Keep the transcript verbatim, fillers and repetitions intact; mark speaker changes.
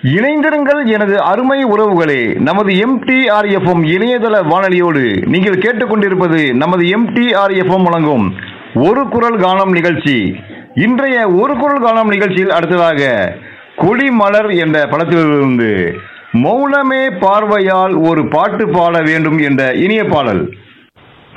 Speaker 1: இணைந்திருங்கள் எனது அருமை உறவுகளே. நமது எம்டிஆர்எஃப்எம் இணையதள வானொலியோடு நீங்கள் கேட்டுக்கொண்டிருப்பது நமது எம்டிஆர்எஃப்எம் வழங்கும் ஒரு குரல் கானம் நிகழ்ச்சி. இன்றைய ஒரு குரல் கானம் நிகழ்ச்சியில் அடுத்ததாக கொடிமலர் என்ற படத்திலிருந்து மௌனமே பார்வையால் ஒரு பாட்டு பாட வேண்டும் என்ற இனிய பாடல்.